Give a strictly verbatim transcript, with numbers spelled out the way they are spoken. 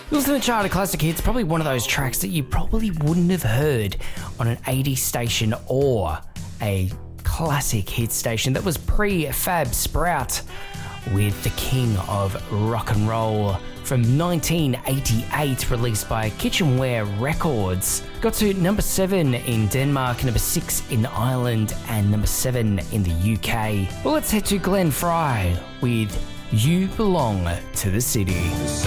Listen to Charter Classic Hits, probably one of those tracks that you probably wouldn't have heard on an eighties station or a classic hit station that was pre-Fab Sprout, with the king of rock and roll from nineteen eighty-eight, released by Kitchenware Records. Got to number seven in Denmark, number six in Ireland, and number seven in the U K. Well, let's head to Glenn Fry with You Belong to the City.